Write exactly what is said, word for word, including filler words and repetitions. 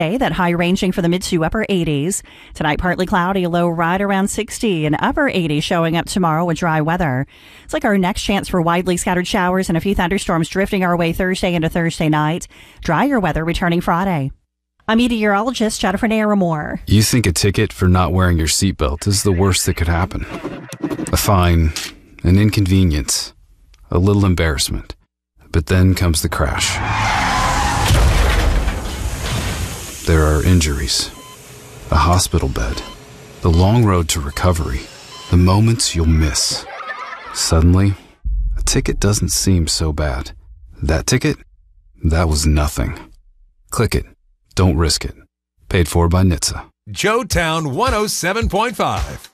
That high ranging for the mid to upper eighties. Tonight, partly cloudy, low right around sixty, and upper eighties showing up tomorrow with dry weather. It's like our next chance for widely scattered showers and a few thunderstorms drifting our way Thursday into Thursday night. Drier weather returning Friday. I'm meteorologist Jennifer Naramore. You think a ticket for not wearing your seatbelt is the worst that could happen. A fine, an inconvenience, a little embarrassment. But then comes the crash. There are injuries, a hospital bed, the long road to recovery, the moments you'll miss. Suddenly, a ticket doesn't seem so bad. That ticket? That was nothing. Click it. Don't risk it. Paid for by N H T S A. Joetown one oh seven point five.